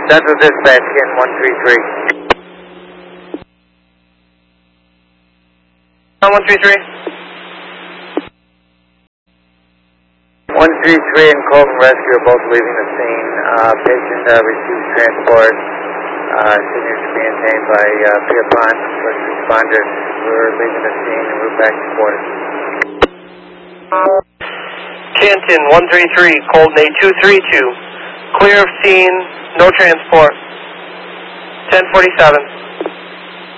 Central Dispatch, Canton 133. 133. 133 and Colton Rescue are both leaving the scene. Patient receives transport. Continues to be maintained by Pierpont. First responders. We're leaving the scene and we're back to quarters. Canton 133, Colton A232. Clear of scene, no transport. 1047.